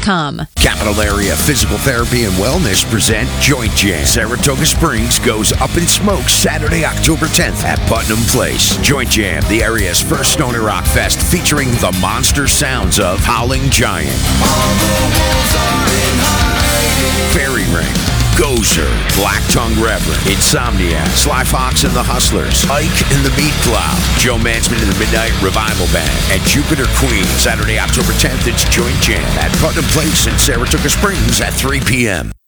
JointJam.com. Capital Area Physical Therapy and Wellness present Joint Jam. Saratoga Springs goes up in smoke Saturday, October 10th at Putnam Place. Joint Jam, the area's first stoner rock fest featuring the monster sounds of Howling Giant, Fairy Ring, Gozer, Black Tongue Reverend, Insomniac, Sly Fox and the Hustlers, Ike and the Meat Cloud, Joe Mansman and the Midnight Revival Band, and Jupiter Queen. Saturday, October 10th, it's Joint Jam at Putnam Place in Saratoga Springs at 3 p.m.